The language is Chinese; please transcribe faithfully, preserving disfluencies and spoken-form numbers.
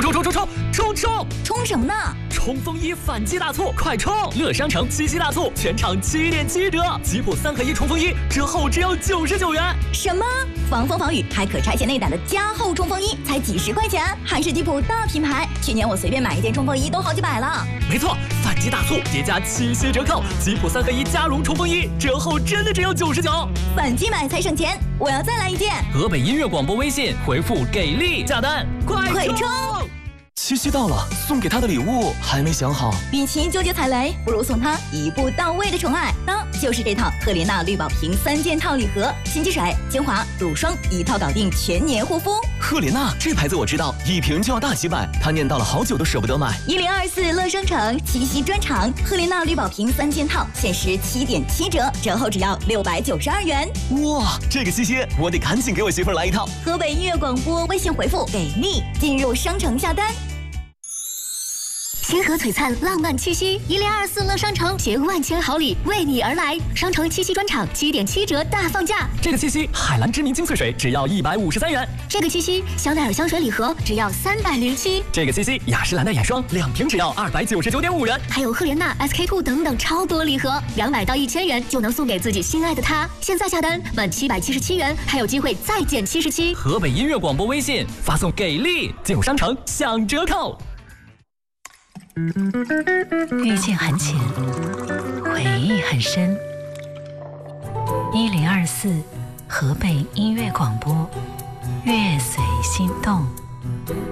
冲冲冲冲冲冲！ 冲什么呢？ 冲锋衣反击大促，快冲！乐商城七夕大促，全场七点七折，吉普三合一冲锋衣折后只要九十九元。 什么？防风防雨还可拆卸内胆的加厚冲锋衣才几十块钱，还是吉普大品牌。去年我随便买一件冲锋衣都好几百了。 没错，反击大促叠加七夕折扣，吉普三合一加绒冲锋衣折后真的只要九十九。 反击买才省钱，我要再来一件。 河北音乐广播微信回复给力下单，快快冲！ 七夕到了，送给他的礼物还没想好。 与其纠结踩雷，不如送他一步到位的宠爱。当就是这套赫莲娜绿宝瓶三件套礼盒，新机水、精华、乳霜一套搞定全年护肤。 赫莲娜这牌子我知道，一瓶就要大几百，他念叨了好久都舍不得买。 一零二四乐商城七夕专场，赫莲娜绿宝瓶三件套限时七点七折，折后只要六百九十二元。 哇，这个七夕我得赶紧给我媳妇儿来一套。 河北音乐广播微信回复给力，进入商城下单。星河璀璨，浪漫七夕，一零二四乐商城携万千好礼为你而来。商城七夕专场七点七折大放价。 这个七夕，海蓝知名精粹水只要一百五十三元。 这个七夕，香奈儿香水礼盒只要三百零七。 这个七夕，雅诗兰黛眼霜两瓶只要二百九十九点五元。 还有赫莲娜、S K two 等等超多礼盒，两百到一千元就能送给自己心爱的他。现在下单满七百七十七元，还有机会再减七十七。 河北音乐广播微信发送给力，进入商城享折扣。 遇见很浅，回忆很深。一零二四河北音乐广播，乐随心动。